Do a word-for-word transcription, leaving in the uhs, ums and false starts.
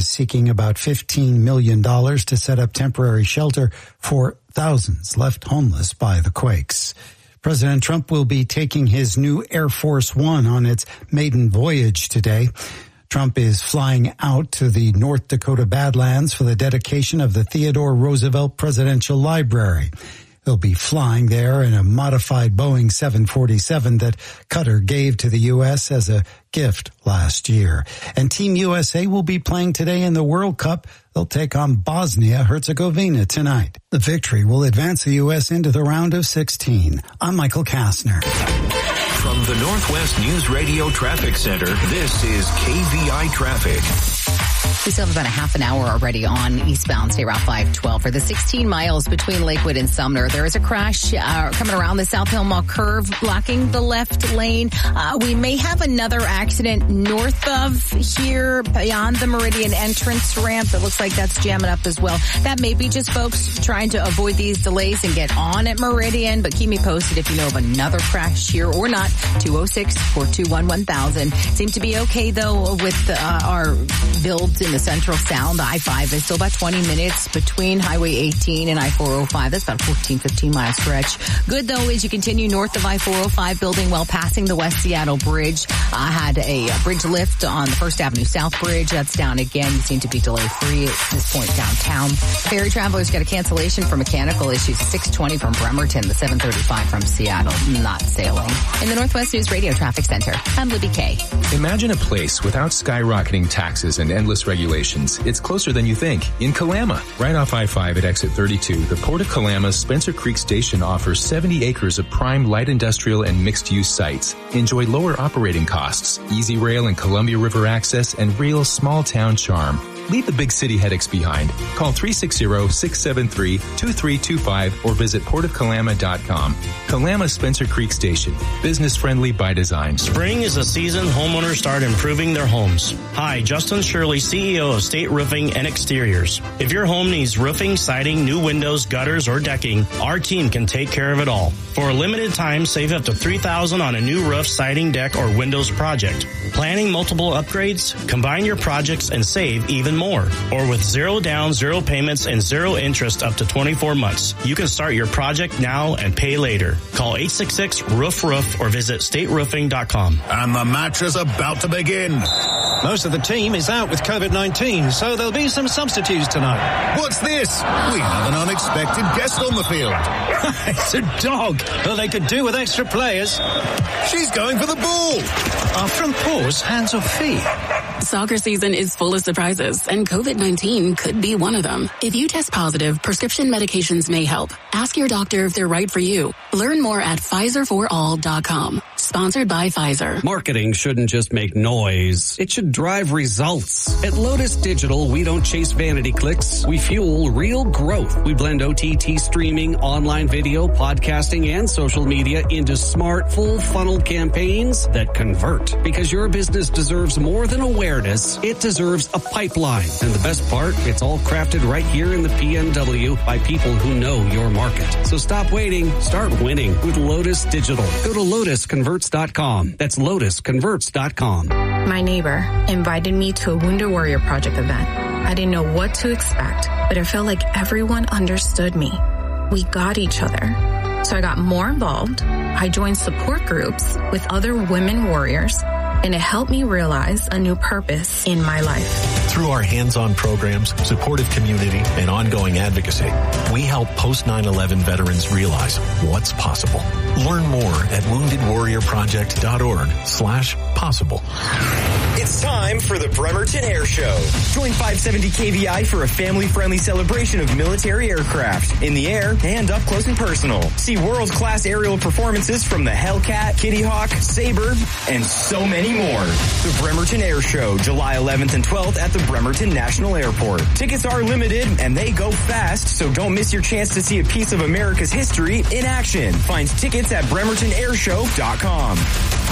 is seeking about fifteen million dollars to set up temporary shelter for thousands left homeless by the quakes. President Trump will be taking his new Air Force One on its maiden voyage today. Trump is flying out to the North Dakota Badlands for the dedication of the Theodore Roosevelt Presidential Library. He'll be flying there in a modified Boeing seven forty-seven that Qatar gave to the U S as a gift last year. And Team U S A will be playing today in the World Cup. They'll take on Bosnia-Herzegovina tonight. The victory will advance the U S into the round of sixteen. I'm Michael Kastner. From the Northwest News Radio Traffic Center, this is K V I Traffic. We still have about a half an hour already on eastbound State Route five twelve for the sixteen miles between Lakewood and Sumner. There is a crash uh, coming around the South Hill Mall curve, blocking the left lane. Uh, we may have another accident north of here beyond the Meridian entrance ramp. It looks like that's jamming up as well. That may be just folks trying to avoid these delays and get on at Meridian, but keep me posted if you know of another crash here or not. two oh six, four two one, one thousand. Seem to be okay though with uh, our builds in the Central Sound. I five is still about twenty minutes between Highway eighteen and I four oh five. That's about a fourteen, fifteen mile stretch. Good though as you continue north of I four oh five building while passing the West Seattle Bridge. I had a bridge lift on the First Avenue South Bridge. That's down again. You seem to be delay free at this point downtown. Ferry travelers got a cancellation for mechanical issues. six twenty from Bremerton, the seven thirty-five from Seattle, not sailing. In the Northwest News Radio Traffic Center, I'm Libby Kay. Imagine a place without skyrocketing taxes and endless regulations. It's closer than you think. In Kalama, right off I five at exit thirty-two, the Port of Kalama's Spencer Creek Station offers seventy acres of prime light industrial and mixed-use sites. Enjoy lower operating costs, easy rail and Columbia River access, and real small-town charm. Leave the big city headaches behind. Call three six zero, six seven three, two three two five or visit port of kalama dot com. Kalama Spencer Creek Station. Business friendly by design. Spring is a season homeowners start improving their homes. Hi, Justin Shirley, C E O of State Roofing and Exteriors. If your home needs roofing, siding, new windows, gutters, or decking, our team can take care of it all. For a limited time, save up to three thousand dollars on a new roof, siding, deck, or windows project. Planning multiple upgrades? Combine your projects and save even more. Or with zero down, zero payments, and zero interest up to twenty-four months. You can start your project now and pay later. Call eight six six, roof roof or visit state roofing dot com. And the match is about to begin. Most of the team is out with COVID nineteen, so there'll be some substitutes tonight. What's this? We have an unexpected guest on the field. It's a dog. Well, they could do with extra players. She's going for the ball. Our front paws, hands or feet. Soccer season is full of surprises, and COVID nineteen could be one of them. If you test positive, prescription medications may help. Ask your doctor if they're right for you. Learn more at Pfizer for all dot com. Sponsored by Pfizer. Marketing shouldn't just make noise. It should drive results. At Lotus Digital, we don't chase vanity clicks. We fuel real growth. We blend O T T streaming, online video, podcasting, and social media into smart, full funnel campaigns that convert. Because your business deserves more than awareness. It deserves a pipeline. And the best part, it's all crafted right here in the P N W by people who know your market. So stop waiting. Start winning with Lotus Digital. Go to lotus converts dot com. That's lotus converts dot com. My neighbor invited me to a Wounded Warrior Project event. I didn't know what to expect, but it felt like everyone understood me. We got each other. So I got more involved. I joined support groups with other women warriors, and it helped me realize a new purpose in my life. Through our hands-on programs, supportive community, and ongoing advocacy, we help post nine eleven veterans realize what's possible. Learn more at wounded warrior project dot org slash possible. It's time for the Bremerton Air Show. Join five seventy K V I for a family-friendly celebration of military aircraft in the air and up close and personal. See world-class aerial performances from the Hellcat, Kitty Hawk, Sabre, and so many more. The Bremerton Air Show, July eleventh and twelfth at the Bremerton National Airport. Tickets are limited and they go fast, so don't miss your chance to see a piece of America's history in action. Find tickets at bremerton air show dot com.